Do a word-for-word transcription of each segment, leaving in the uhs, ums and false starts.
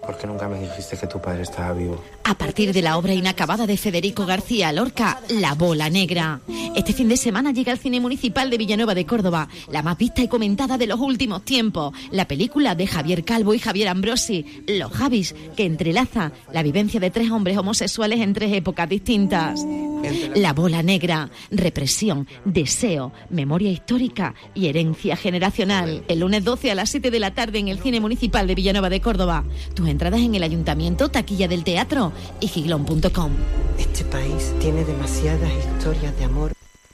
¿Por qué nunca me dijiste que tu padre estaba vivo? A partir de la obra inacabada de Federico García Lorca, La bola negra. Este fin de semana llega al Cine Municipal de Villanueva de Córdoba, la más vista y comentada de los últimos tiempos. La película de Javier Calvo y Javier Ambrosi, Los Javis, que entrelaza la vivencia de tres hombres homosexuales en tres épocas distintas. La bola negra, represión, deseo, memoria histórica y herencia generacional. El lunes doce a las siete de la tarde en el Cine Municipal de Villanueva de Córdoba. Tus entradas en el Ayuntamiento, taquilla del teatro y giglón punto com. Este país tiene demasiadas historias de amor.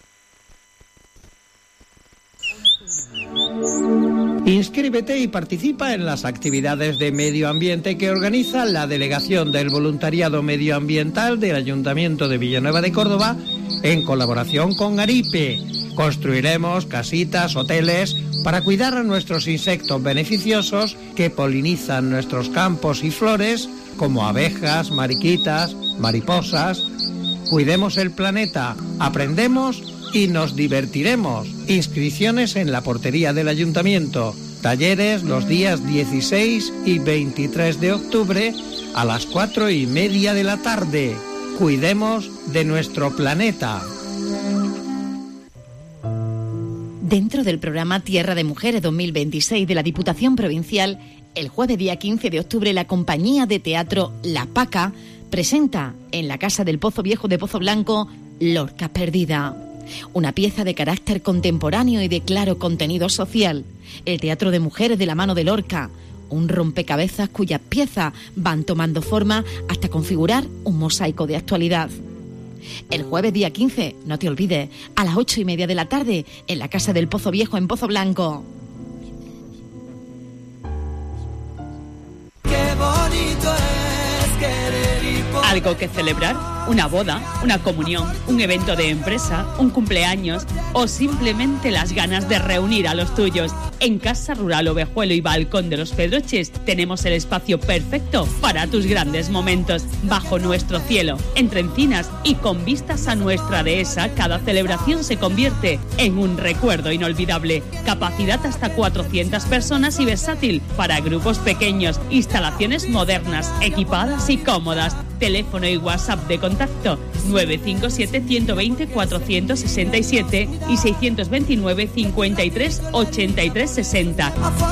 Inscríbete y participa en las actividades de medio ambiente que organiza la Delegación del Voluntariado Medioambiental del Ayuntamiento de Villanueva de Córdoba en colaboración con Aripe. Construiremos casitas, hoteles para cuidar a nuestros insectos beneficiosos que polinizan nuestros campos y flores, como abejas, mariquitas, mariposas. Cuidemos el planeta, aprendemos y nos divertiremos. Inscripciones en la portería del Ayuntamiento. Talleres los días dieciséis y veintitrés de octubre a las cuatro y media de la tarde. Cuidemos de nuestro planeta. Dentro del programa Tierra de Mujeres dos mil veintiséis de la Diputación Provincial, el jueves día quince de octubre la compañía de teatro La Paca presenta en la Casa del Pozo Viejo de Pozo Blanco Lorca Perdida. Una pieza de carácter contemporáneo y de claro contenido social. El teatro de mujeres de la mano de Lorca, un rompecabezas cuyas piezas van tomando forma hasta configurar un mosaico de actualidad. El jueves día quince, no te olvides, a las ocho y media de la tarde, en la Casa del Pozo Viejo en Pozo Blanco. Qué bonito es querer y poder. ¿Algo que celebrar? ¿Una boda? ¿Una comunión? ¿Un evento de empresa? ¿Un cumpleaños? ¿O simplemente las ganas de reunir a los tuyos? En Casa Rural Ovejuelo y Balcón de los Pedroches tenemos el espacio perfecto para tus grandes momentos. Bajo nuestro cielo, entre encinas y con vistas a nuestra dehesa, cada celebración se convierte en un recuerdo inolvidable. Capacidad hasta cuatrocientas personas y versátil para grupos pequeños. Instalaciones modernas, equipadas y cómodas. Teléfono y WhatsApp de contacto nueve cinco siete, uno dos cero, cuatro seis siete y seis dos nueve, cincuenta y tres, ochenta y tres sesenta.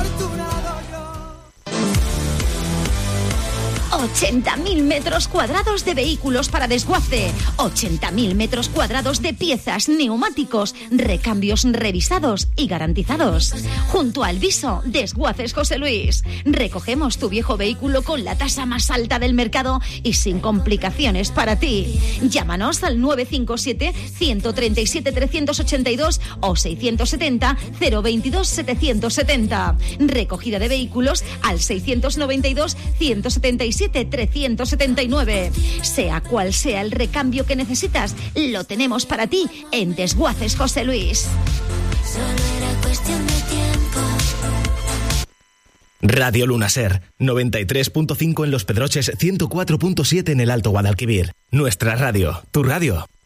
ochenta mil metros cuadrados de vehículos para desguace, ochenta mil metros cuadrados de piezas, neumáticos, recambios revisados y garantizados. Junto al Viso, Desguaces José Luis. Recogemos tu viejo vehículo con la tasa más alta del mercado y sin complicaciones para ti. Llámanos al nueve cinco siete, uno tres siete, tres ocho dos o seiscientos setenta, cero veintidós, setecientos setenta. Recogida de vehículos al seiscientos noventa y dos, ciento setenta y siete, trescientos setenta y nueve. Sea cual sea el recambio que necesitas, lo tenemos para ti en Desguaces José Luis. Solo era cuestión de tiempo. Radio Luna Ser, noventa y tres punto cinco en Los Pedroches, ciento cuatro punto siete en el Alto Guadalquivir. Nuestra radio, tu radio.